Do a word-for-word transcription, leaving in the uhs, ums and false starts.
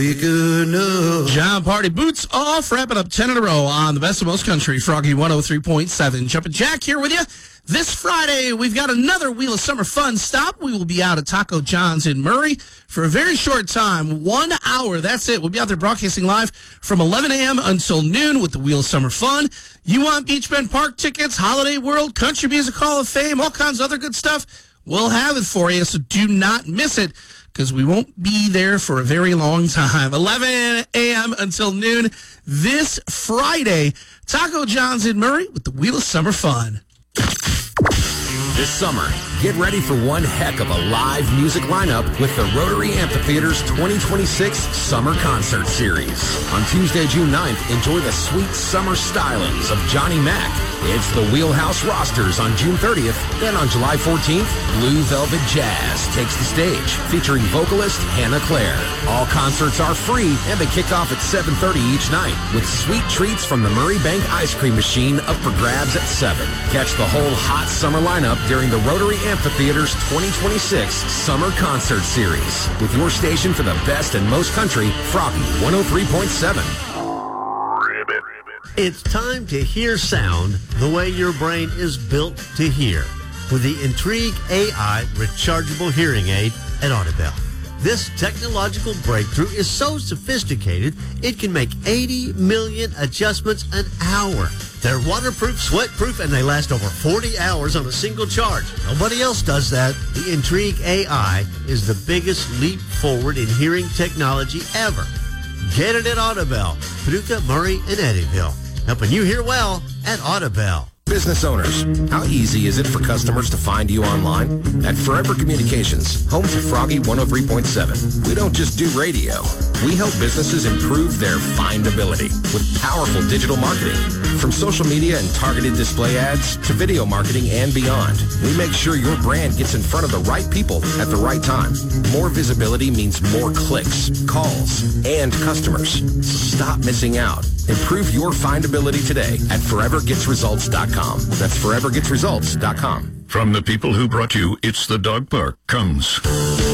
John Party, boots off, wrapping up ten in a row on the best of most country, Froggy one oh three point seven. Jumpin' Jack here with you. This Friday, we've got another Wheel of Summer Fun stop. We will be out at Taco John's in Murray for a very short time, one hour. That's it. We'll be out there broadcasting live from eleven a.m. until noon with the Wheel of Summer Fun. You want Beach Bend Park tickets, Holiday World, Country Music Hall of Fame, all kinds of other good stuff? We'll have it for you, so do not miss it, because we won't be there for a very long time. eleven a.m. until noon this Friday. Taco John's in Murray with the Wheel of Summer Fun. This summer, get ready for one heck of a live music lineup with the Rotary Amphitheater's twenty twenty-six Summer Concert Series. On Tuesday, June ninth, enjoy the sweet summer stylings of Johnny Mac. It's the Wheelhouse Rosters on June thirtieth. Then on July fourteenth, Blue Velvet Jazz takes the stage, featuring vocalist Hannah Claire. All concerts are free, and they kick off at seven thirty each night, with sweet treats from the Murray Bank Ice Cream Machine up for grabs at seven. Catch the whole hot summer lineup during the Rotary Amphitheater's twenty twenty-six Summer Concert Series, with your station for the best and most country, Froggy one oh three point seven. It's time to hear sound the way your brain is built to hear with the Intrigue A I rechargeable hearing aid at Audibel. This technological breakthrough is so sophisticated, it can make eighty million adjustments an hour. They're waterproof, sweatproof, and they last over forty hours on a single charge. Nobody else does that. The Intrigue A I is the biggest leap forward in hearing technology ever. Get it at Audibel, Paducah, Murray, and Eddyville. Helping you hear well at Audibel. Business owners, how easy is it for customers to find you online? At Forever Communications, home to Froggy one oh three point seven, we don't just do radio. We help businesses improve their findability with powerful digital marketing. From social media and targeted display ads to video marketing and beyond, we make sure your brand gets in front of the right people at the right time. More visibility means more clicks, calls, and customers. So stop missing out. Improve your findability today at forever gets results dot com. That's forever gets results dot com. From the people who brought you It's the Dog Park comes